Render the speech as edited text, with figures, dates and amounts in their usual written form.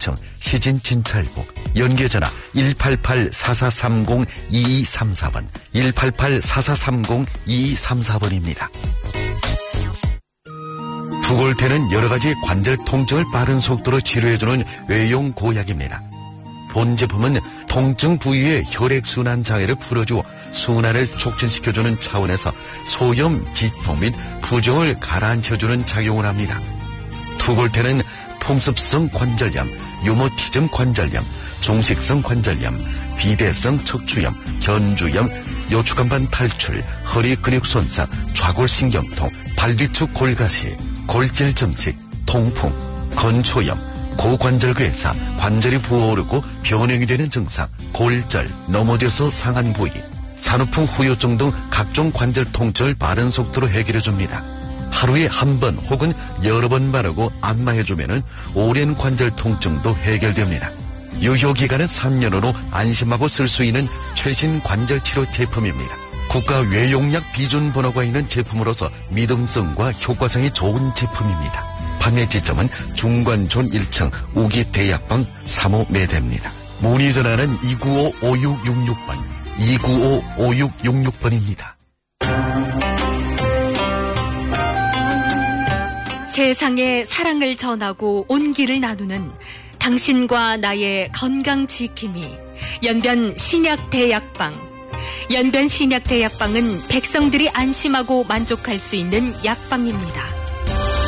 2층 시진진찰국, 연계전화 188-4430-2234번, 188-4430-2234번입니다. 투골패는 여러가지 관절 통증을 빠른 속도로 치료해주는 외용 고약입니다. 본 제품은 통증 부위의 혈액순환 장애를 풀어주어 순환을 촉진시켜주는 차원에서 소염, 지통 및 부종을 가라앉혀주는 작용을 합니다. 투골패는 풍습성 관절염, 유모티즘 관절염, 종식성 관절염, 비대성 척추염, 견주염, 요추간반 탈출, 허리 근육 손상, 좌골신경통, 발뒤축 골가시, 골절 증식, 통풍, 건초염, 고관절괴사, 관절이 부어오르고 변형이 되는 증상, 골절, 넘어져서 상한 부위, 산후풍 후유증 등 각종 관절 통증을 빠른 속도로 해결해줍니다. 하루에 한 번 혹은 여러 번 바르고 안마해주면 오랜 관절 통증도 해결됩니다. 유효기간은 3년으로 안심하고 쓸 수 있는 최신 관절치료 제품입니다. 국가 외용약 비준 번호가 있는 제품으로서 믿음성과 효과성이 좋은 제품입니다. 판매 지점은 중관촌 1층 우기대약방 3호 매대입니다. 문의 전화는 295-5666번, 295-5666번입니다. 세상에 사랑을 전하고 온기를 나누는 당신과 나의 건강 지킴이 연변 신약대약방. 연변 신약대약방은 백성들이 안심하고 만족할 수 있는 약방입니다.